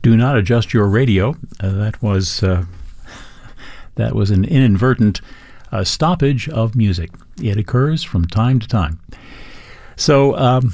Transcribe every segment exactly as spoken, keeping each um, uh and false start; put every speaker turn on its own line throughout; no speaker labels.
Do not adjust your radio. Uh, that was uh, that was an inadvertent uh, stoppage of music. It occurs from time to time. So, um,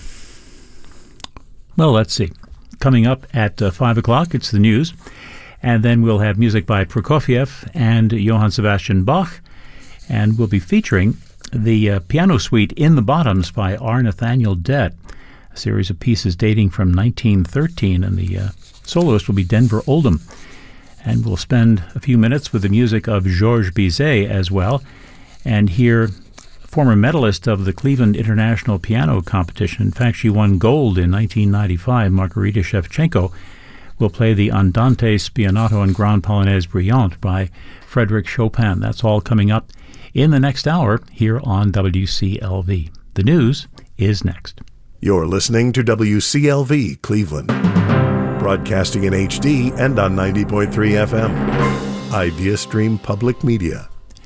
well, let's see. Coming up at uh, five o'clock, it's the news. And then we'll have music by Prokofiev and Johann Sebastian Bach. And we'll be featuring the uh, piano suite In the Bottoms by R. Nathaniel Dett, a series of pieces dating from nineteen thirteen. And the uh, soloist will be Denver Oldham. And we'll spend a few minutes with the music of Georges Bizet as well, and hear former medalist of the Cleveland International Piano Competition. In fact, she won gold in nineteen ninety-five. Margarita Shevchenko will play the Andante Spianato and Grand Polonaise Brillante by Frédéric Chopin. That's all coming up in the next hour here on W C L V. The news is next.
You're listening to W C L V Cleveland, broadcasting in H D and on ninety point three F M. IdeaStream Public Media.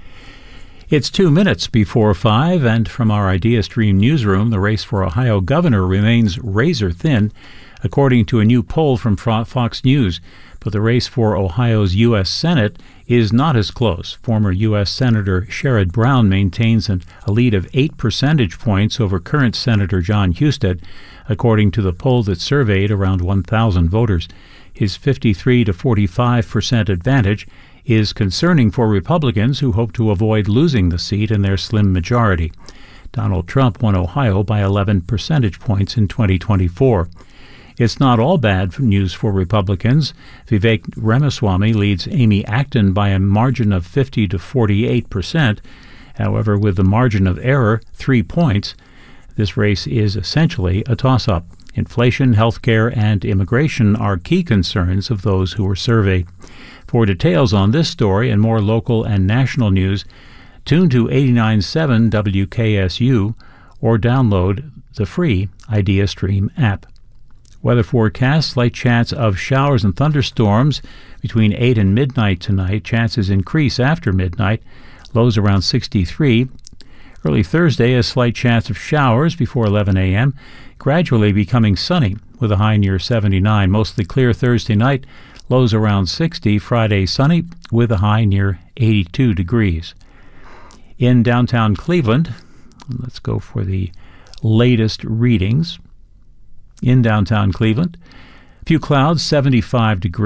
It's two minutes before five, and from our IdeaStream newsroom, the race for Ohio governor remains razor thin, according to a new poll from Fox News. But the race for Ohio's U S Senate is not as close. Former U S Senator Sherrod Brown maintains an, a lead of eight percentage points over current Senator John Husted, according to the poll that surveyed around one thousand voters. His fifty-three to forty-five percent advantage is concerning for Republicans who hope to avoid losing the seat in their slim majority. Donald Trump won Ohio by eleven percentage points in twenty twenty-four. It's not all bad news for Republicans. Vivek Ramaswamy leads Amy Acton by a margin of fifty to forty-eight percent. However, with the margin of error, three points, this race is essentially a toss-up. Inflation, health care, and immigration are key concerns of those who were surveyed. For details on this story and more local and national news, tune to eighty-nine point seven W K S U or download the free IdeaStream app. Weather forecast, slight chance of showers and thunderstorms between eight and midnight tonight. Chances increase after midnight. Lows around sixty-three. Early Thursday, a slight chance of showers before eleven a.m., gradually becoming sunny with a high near seventy-nine. Mostly clear Thursday night. Lows around sixty. Friday sunny with a high near eighty-two degrees. In downtown Cleveland, let's go for the latest readings. In downtown Cleveland, a few clouds, seventy-five degrees.